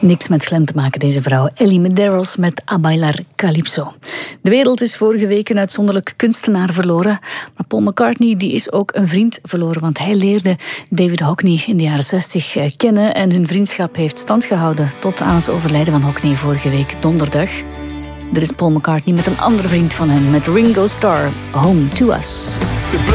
Niks met Glenn te maken, deze vrouw. Ellie Medeiros met A Bailar Calypso. De wereld is vorige week een uitzonderlijk kunstenaar verloren. Maar Paul McCartney die is ook een vriend verloren. Want hij leerde David Hockney in de jaren 60 kennen. En hun vriendschap heeft stand gehouden tot aan het overlijden van Hockney vorige week donderdag. Er is Paul McCartney met een andere vriend van hem, met Ringo Starr, Home to Us.